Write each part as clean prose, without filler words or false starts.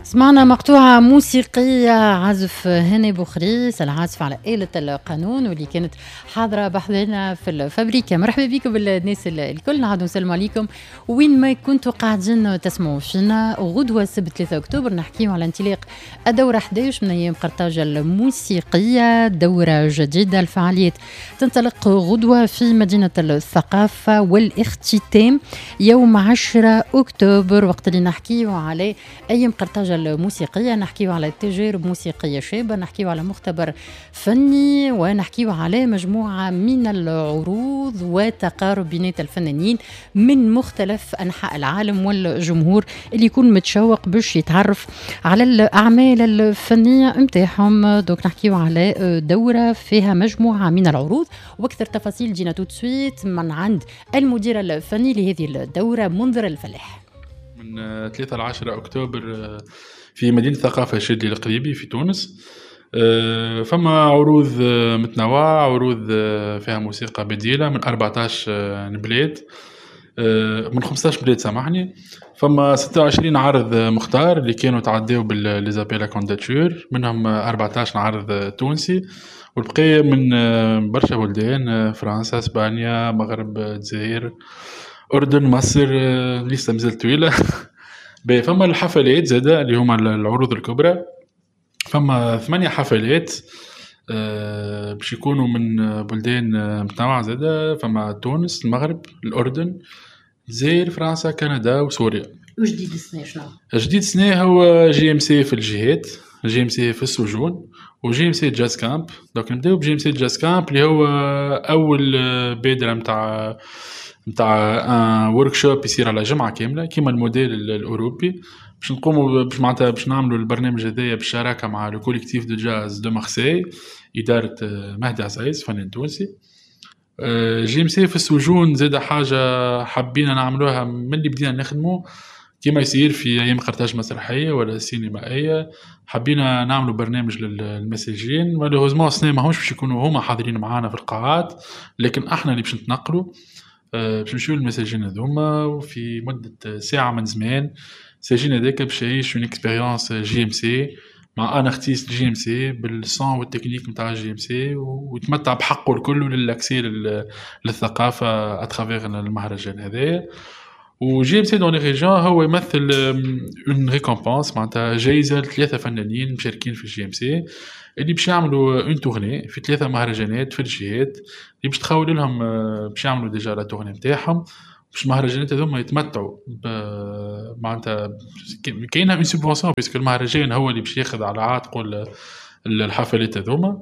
سمعنا مقطوعة موسيقية عزف هاني بوخريس العازف على آلة القانون واللي كانت حاضرة بحضنا في الفابريكا. مرحبا بكم بالناس الكل، نعود نسلم عليكم وين ما كنتوا قاعدين تسمعوا فينا. غدوة سبت 3 أكتوبر نحكيو على انطلاق الدورة 11 من أيام قرطاج الموسيقية، دورة جديدة. الفعاليات تنطلق غدوة في مدينة الثقافة والاختتام يوم 10 أكتوبر، وقت اللي نحكيو على أيام قرطاج الموسيقية، نحكيو على تجارب موسيقية شابة، نحكيو على مختبر فني، ونحكيو على مجموعة من العروض وتقارب بين الفنانين من مختلف أنحاء العالم والجمهور اللي يكون متشوق باش يتعرف على الأعمال الفنية متاعهم. دوك نحكيو على دورة فيها مجموعة من العروض، واكثر تفاصيل جينا تو سويت من عند المدير الفني لهذه الدورة منذر الفلاح. من 3 ل 10 أكتوبر في مدينة الثقافة الشادي القليبي في تونس. فما عروض متنوعة، عروض فيها موسيقى بديلة من 14 بلاد، من 15 بلاد سامحني. فما 26 عرض مختار اللي كانوا تعداو بالليزابيلا كونداتور، منهم 14 عرض تونسي، والبقية من برشا بلدان، فرنسا، اسبانيا، مغرب، الجزائر، أردن، مصر، لسه مازالت طويلة. فما الحفلات زادة اللي هما العروض الكبرى. فما 8 حفلات باش يكونوا من بلدان متنوعة زادة. فما تونس، المغرب، الأردن، الجزائر، فرنسا، كندا وسوريا. وجديد السنة شنو؟ جديد السنة هو جي ام سي في الجهات، جي ام سي في السجون، وجي ام سي جاز كامب. دوك نبداو بجي ام سي جاز كامب اللي هو أول بادرة متاع وركشوب يصير على جمعة كاملة كيما الموديل الأوروبي، باش نقوموا باش نعملوا البرنامج هذايا بالشراكة مع لو كوليكتيف دو جاز دو مارسي، إدارة مهدي عزيز فنان تونسي. جي ام سي في السجون زاد حاجة حابين نعملوها من اللي بدينا نخدمه كيما يصير في أيام قرطاج مسرحية ولا سينمائية. حابين نعملوا برنامج للمساجين، مالوغوزمون السنة ماهمش باش يكونوا هما حاضرين معانا في القاعات، لكن احنا اللي باش نتنقلوا باش نمشيو للمساجين هذوما، وفي مدة ساعة من زمان الساجين هذاك باش يعيش اون اكسبيريونس جي ام سي مع ان ارتيست جي ام سي بالصون والتكنيك نتاع جي ام سي، ويتمتع بحقه الكل للاكسي للثقافة اترافيغ المهرجان هذايا. وجي ام سي دون لي ريجون هو يمثل اون ريكومبونس معناتها جايزة ل3 فنانين مشاركين في جي ام سي اللي باش يعملوا اون تورني في 3 مهرجانات في الجهات اللي باش تخول لهم باش يعملوا ديجا لا تورني نتاعهم، باش المهرجانات هذوما يتمتعوا معناتها كاينه اون سوبونسيون باسكو المهرجان هو اللي باش ياخذ على عاتقه الحفلات هذوما.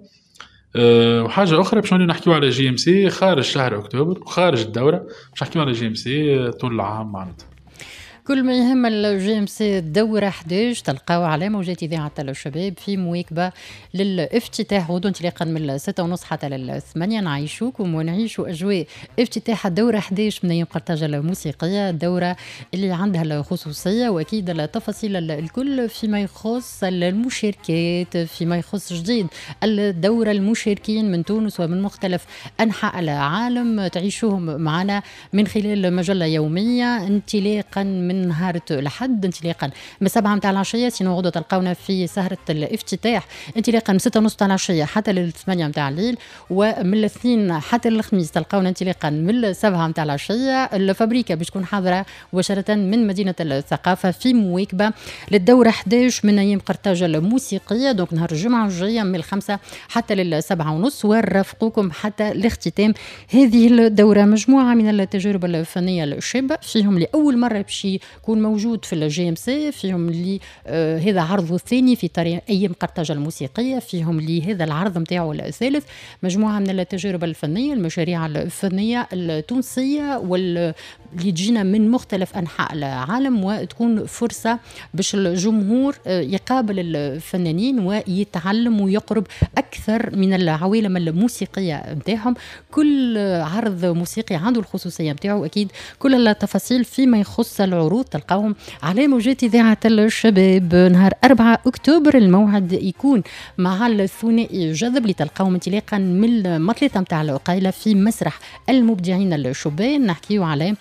وحاجه اخرى باش نحكيو على جي ام سي خارج شهر اكتوبر وخارج الدوره، باش نحكيو على جي ام سي طول العام معناتها. كل ما يهم الجي ام سي الدورة 11 تلقاو على موجات إذاعة الشباب في مواكبة للافتتاح غدوة انطلاقا من 6:30 حتى 8 نعيشوكم ونعيشوا أجواء افتتاح الدورة 11 من أيام قرطاج الموسيقية، الدورة اللي عندها الخصوصية وأكيد التفاصيل الكل فيما يخص المشاركات، فيما يخص جديد الدورة المشاركين من تونس ومن مختلف أنحاء العالم تعيشوهم معنا من خلال مجلة يومية انطلاقا من نهار لحد انطلاقا من 7 متاع العشية. سينو غدوة تلقاونا في سهرة الافتتاح انطلاقا من 6:30 متاع العشية حتى 8 متاع الليل، ومن الاثنين حتى الخميس تلقاونا انطلاقا من 7 متاع العشية. الفابريكا باش تكون حاضرة مباشرة من مدينة الثقافة في مواكبة للدورة 11 من أيام قرطاج الموسيقية. دونك نهار الجمعة الجاية من 5 حتى 7:30 ونرافقوكم حتى الاختتام هذه الدورة. مجموعة من التجارب الفنية الشابة فيهم لأول مرة باش يكون موجود في الجي ام سي، فيهم اللي هذا عرضه الثاني في طريق أيام قرطاج الموسيقية، فيهم اللي هذا العرض متاعه الثالث. مجموعة من التجارب الفنية، المشاريع الفنية التونسية واللي تجينا من مختلف أنحاء العالم، وتكون فرصة باش الجمهور يقابل الفنانين ويتعلم ويقرب أكثر من العوالم الموسيقية متاعهم. كل عرض موسيقي عنده الخصوصية متاعه، أكيد كل التفاصيل فيما يخص العروض تلقاهم على موجات إذاعة الشباب. نهار 4 أكتوبر الموعد يكون مع الثنائي جذب اللي تلقاهم انطلاقا من المطلة متاع العقيلة في مسرح المبدعين الشبان. نحكيو على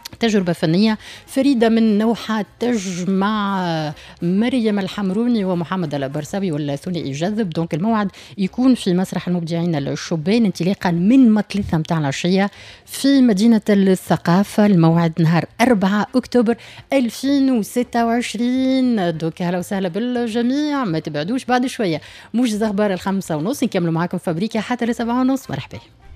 تجربة فنية فريدة من نوعها تجمع مريم الحمروني ومحمد البرساوي والثنائي جذب. دونك الموعد يكون في مسرح المبدعين الشبان انطلاقا من مطلثة متاع العشية في مدينة الثقافة. الموعد نهار 4 أكتوبر 2026. دونك أهلا وسهلا بالجميع، ما تبعدوش بعد شوية موجز أخبار 5:30 نكملوا معاكم فابريكا حتى 7:30. مرحبا.